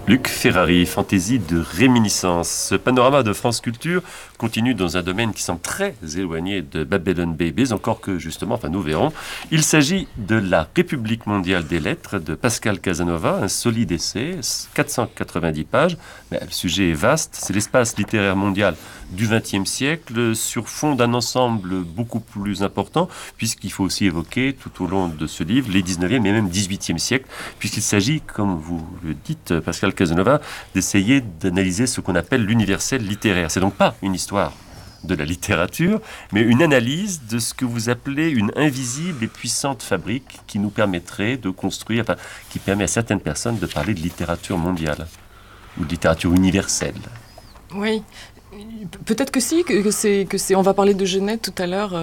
Luc Ferrari, fantaisie de réminiscence. Ce panorama de France Culture continue dans un domaine qui semble très éloigné de Babylon Babies, encore que justement, nous verrons. Il s'agit de La République mondiale des lettres de Pascal Casanova, un solide essai, 490 pages. Mais le sujet est vaste, c'est l'espace littéraire mondial du XXe siècle sur fond d'un ensemble beaucoup plus important, puisqu'il faut aussi évoquer tout au long de ce livre les 19e et même 18e siècles, puisqu'il s'agit, comme vous le dites, Pascal Casanova, d'essayer d'analyser ce qu'on appelle l'universel littéraire. C'est donc pas une histoire de la littérature, mais une analyse de ce que vous appelez une invisible et puissante fabrique qui nous permettrait de construire, qui permet à certaines personnes de parler de littérature mondiale ou de littérature universelle. Oui, peut-être que si, on va parler de Genève tout à l'heure.